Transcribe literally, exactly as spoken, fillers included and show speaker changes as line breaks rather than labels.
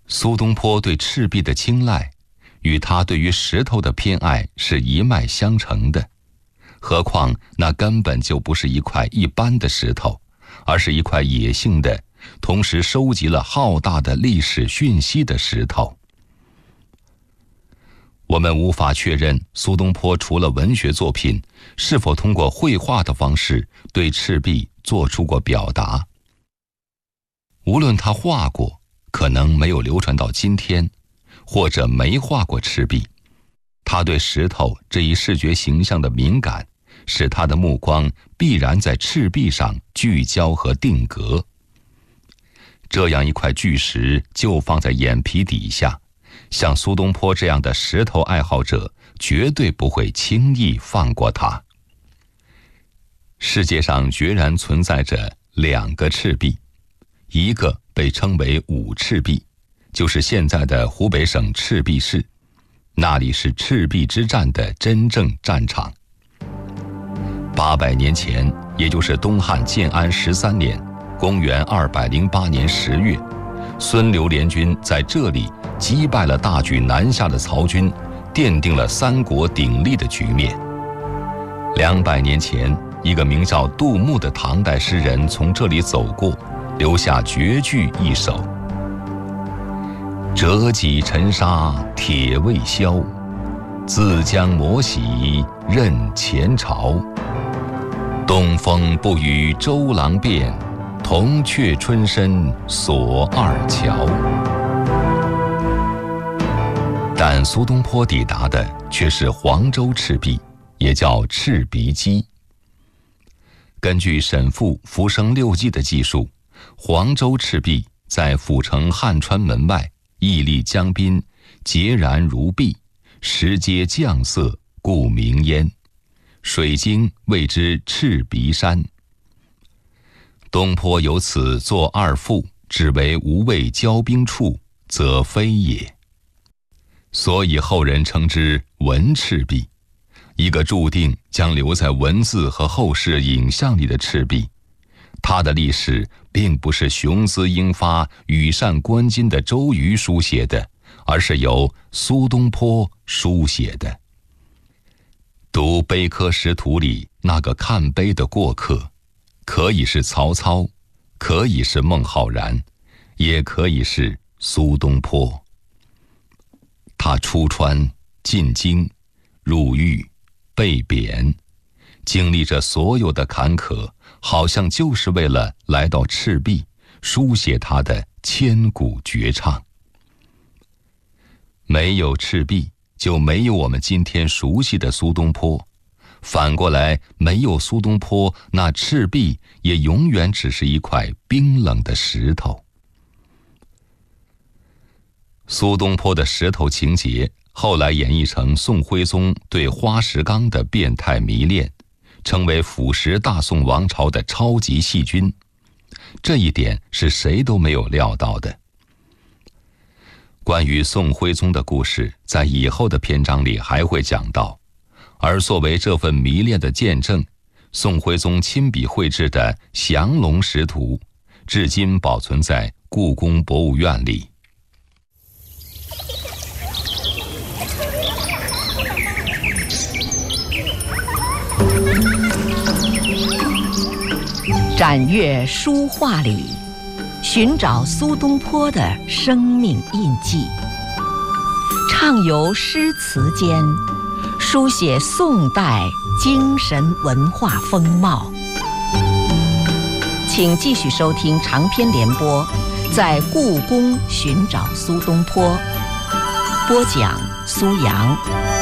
苏东坡对赤壁的青睐，与他对于石头的偏爱是一脉相承的。何况那根本就不是一块一般的石头，而是一块野性的，同时收集了浩大的历史讯息的石头。我们无法确认苏东坡除了文学作品，是否通过绘画的方式对赤壁做出过表达。无论他画过，可能没有流传到今天，或者没画过赤壁，他对石头这一视觉形象的敏感，使他的目光必然在赤壁上聚焦和定格。这样一块巨石就放在眼皮底下，像苏东坡这样的石头爱好者绝对不会轻易放过它。世界上决然存在着两个赤壁，一个被称为五赤壁，就是现在的湖北省赤壁市，那里是赤壁之战的真正战场。八百年前，也就是东汉建安十三年，公元二百零八年十月，孙刘联军在这里击败了大举南下的曹军，奠定了三国鼎立的局面。两百年前，一个名叫杜牧的唐代诗人从这里走过，留下绝句一首：折戟沉沙铁未销，自将磨洗认前朝。东风不与周郎便，铜雀春深锁二乔。但苏东坡抵达的却是黄州赤壁，也叫赤鼻矶。根据沈复《浮生六记》的记述，黄州赤壁在府城汉川门外，屹立江滨，洁然如碧，石阶绛色，故名焉。水晶谓之赤鼻山。东坡由此作二赋，只为无畏骄兵处，则非也。所以后人称之文赤壁，一个注定将留在文字和后世影像里的赤壁。它的历史并不是雄姿英发、羽扇纶巾的周瑜书写的，而是由苏东坡书写的。读《碑刻识图》里那个看碑的过客，可以是曹操，可以是孟浩然，也可以是苏东坡。他出川、进京、入狱、被贬，经历着所有的坎坷，好像就是为了来到赤壁，书写他的千古绝唱。没有赤壁，就没有我们今天熟悉的苏东坡。反过来，没有苏东坡，那赤壁也永远只是一块冰冷的石头。苏东坡的石头情节后来演绎成宋徽宗对花石纲的变态迷恋，成为腐蚀大宋王朝的超级细菌。这一点是谁都没有料到的。关于宋徽宗的故事，在以后的篇章里还会讲到，而作为这份迷恋的见证，宋徽宗亲笔绘制的降龙石图，至今保存在故宫博物院里。
展阅书画旅，寻找苏东坡的生命印记，畅游诗词间，书写宋代精神文化风貌。请继续收听长篇联播《在故宫寻找苏东坡》，播讲苏阳。